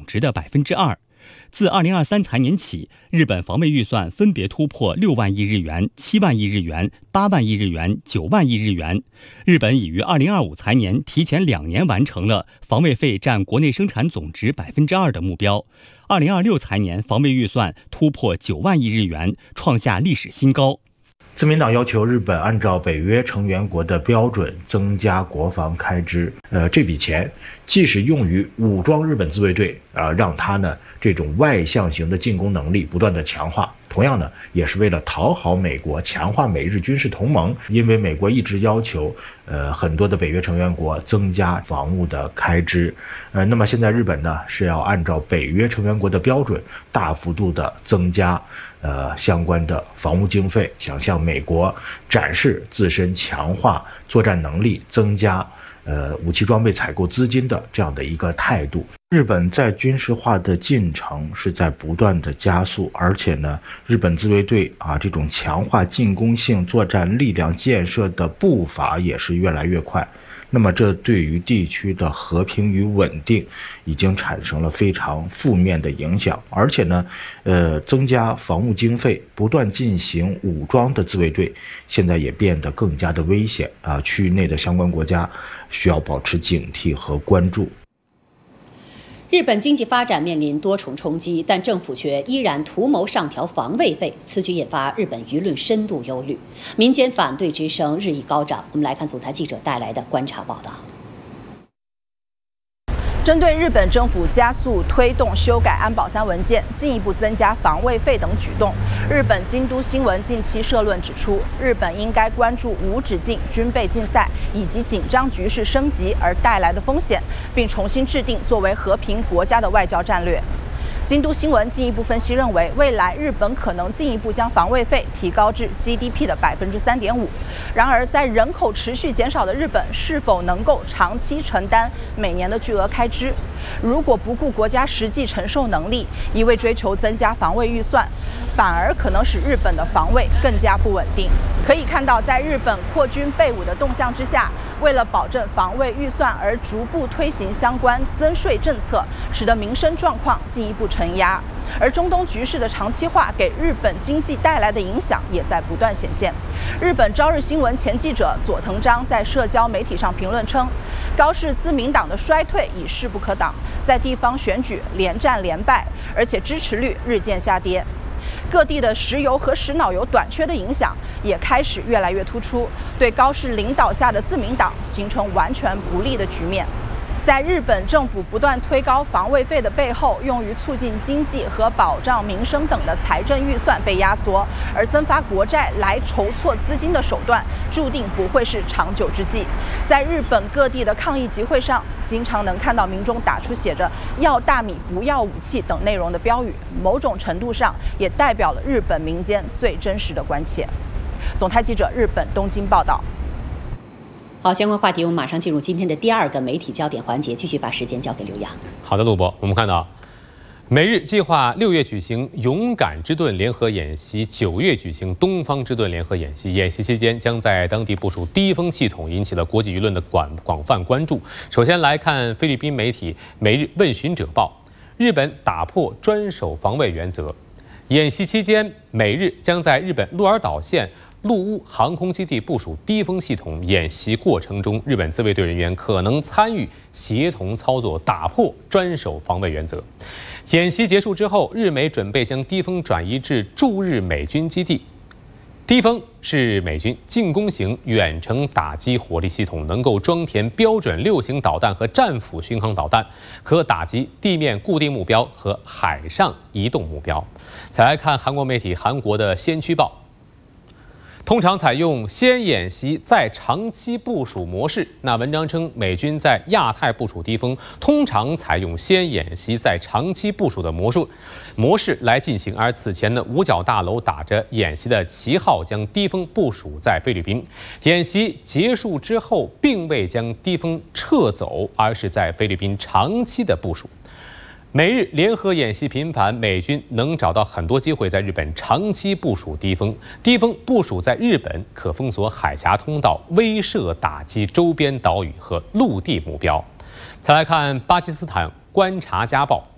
值的2%。自2023财年起，日本防卫预算分别突破6万亿日元、7万亿日元、8万亿日元、9万亿日元。日本已于2025财年提前2年完成了防卫费占国内生产总值2%的目标。2026财年防卫预算突破9万亿日元，创下历史新高。 自民党要求日本按照北约成员国的标准增加国防开支。这笔钱既是用于武装日本自卫队，让它呢这种外向型的进攻能力不断的强化。同样呢，也是为了讨好美国，强化美日军事同盟。因为美国一直要求，很多的北约成员国增加防务的开支。那么现在日本呢是要按照北约成员国的标准，大幅度的增加相关的防务经费，想向美国展示自身强化作战能力、增加武器装备采购资金的这样的一个态度。日本在军事化的进程是在不断的加速，而且呢，日本自卫队这种强化进攻性作战力量建设的步伐也是越来越快。那么这对于地区的和平与稳定已经产生了非常负面的影响，而且呢，增加防务经费，不断进行武装的自卫队，现在也变得更加的危险区域内的相关国家需要保持警惕和关注。 日本经济发展面临多重冲击，但政府却依然图谋上调防卫费，此举引发日本舆论深度忧虑，民间反对之声日益高涨。我们来看总台记者带来的观察报道。 针对日本政府加速推动修改安保3文件，进一步增加防卫费等举动，日本京都新闻近期社论指出，日本应该关注无止境军备竞赛以及紧张局势升级而带来的风险，并重新制定作为和平国家的外交战略。京都新闻进一步分析认为，未来日本可能进一步将防卫费提高至 GDP 的3.5%。然而，在人口持续减少的日本，是否能够长期承担每年的巨额开支？如果不顾国家实际承受能力，一味追求增加防卫预算，反而可能使日本的防卫更加不稳定。可以看到，在日本扩军备武的动向之下，为了保证防卫预算而逐步推行相关增税政策，使得民生状况进一步承压。而中东局势的长期化给日本经济带来的影响也在不断显现。日本朝日新闻前记者佐藤章在社交媒体上评论称，高市自民党的衰退已势不可挡，在地方选举连战连败，而且支持率日渐下跌。各地的石油和石脑油短缺的影响也开始越来越突出，对高市领导下的自民党形成完全不利的局面。在日本政府不断推高防卫费的背后，用于促进经济和保障民生等的财政预算被压缩，而增发国债来筹措资金的手段，注定不会是长久之计。在日本各地的抗议集会上，经常能看到民众打出写着“要大米不要武器”等内容的标语，某种程度上也代表了日本民间最真实的关切。总台记者日本东京报道。 好，相关话题我们马上进入今天的第2个媒体焦点环节，继续把时间交给刘洋。 好的，陆博，我们看到，美日计划6月举行勇敢之盾联合演习，9月举行东方之盾联合演习。演习期间将在当地部署低风系统，引起了国际舆论的广泛关注。首先来看菲律宾媒体《每日问询者报》，日本打破专守防卫原则。演习期间，美日将在日本鹿儿岛县陆屋航空基地部署低风系统。演习过程中，日本自卫队人员可能参与协同操作，打破专守防卫原则。演习结束之后，日美准备将低风转移至驻日美军基地。低风是美军进攻型远程打击火力系统，能够装填标准6型导弹和战斧巡航导弹，可打击地面固定目标和海上移动目标。再来看韩国媒体韩国的先驱报，通常采用先演习再长期部署模式。那文章称，美军在亚太部署低风，通常采用先演习再长期部署的模式来进行。而此前呢，五角大楼打着演习的旗号，将低风部署在菲律宾。演习结束之后，并未将低风撤走，而是在菲律宾长期的部署。美日联合演习频繁，美军能找到很多机会在日本长期部署低风。低风部署在日本，可封锁海峡通道，威慑打击周边岛屿和陆地目标。再来看巴基斯坦观察家报，